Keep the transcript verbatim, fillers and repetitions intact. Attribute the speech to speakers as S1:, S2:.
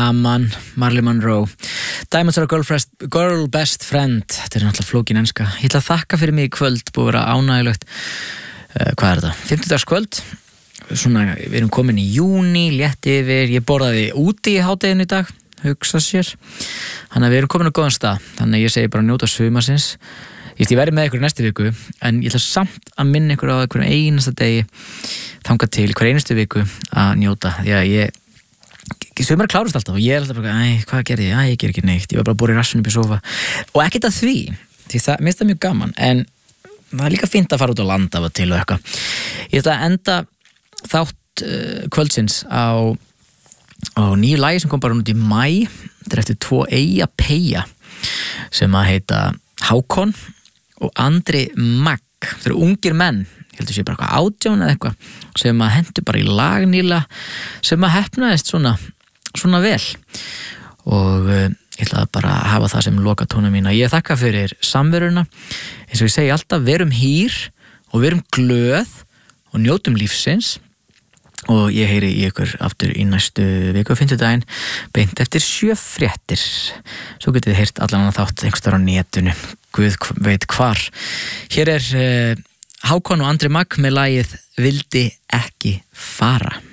S1: gaman, Marilyn Monroe. Diamonds are a girl, friend, girl best friend. Þetta er náttúrulega flókin enska. Ég ætla að þakka fyrir mig í kvöld, búið að vera ánægilegt. Uh, hvað er þetta? fimmtudagskvöld. Svona, við erum komin í júní, létt yfir. Ég borðaði úti í hádeginu í dag, hugsa sér. Þannig að við erum komin á góðan stað. Þannig að ég segi bara njóta sumarsins. Ég ætla ég verið með ykkur næstu viku, en ég ætla samt að minna ykkur á einhverjum einasta degi þangað til hver einustu viku að njóta. Því að ég, sumar klárust alltaf og ég er alltaf bara, æ, hvað gerði ég? Æ, ég ger ekki neitt. Ég var bara að búa í rassinu upp í sofa. Og ekkert að því, því það, mér finnst það mjög gaman, en það er líka fínt að fara út á land af og til og eitthvað. Ég ætla að enda þátt uh, kvöldsins á, á nýju lagi sem kom bara út í maí. Þetta er eftir tvo Eyjapeyja sem að heita Hákon og Andri Magg. Þeir eru ungir menn, ég heldur sé bara eitthvað átján eða eitthvað, sem að hendur bara í lag nýla, sem að heppnaðist svona, svona vel. Og uh, ég ætla bara að hafa það sem loka tóna mína. Ég þakka fyrir samveruna, eins og ég segi alltaf, verum hýr og verum glöð og njótum lífsins. Og ég heyri í ykkur aftur í næstu viku, fimmtudaginn, beint eftir sjö fréttir. Svo getið þið heyrt allan þátt einhvers staðar á netinu, Guð veit hvar. Hér er uh, Hákon og Andri Magg með lagið Vildi ekki fara.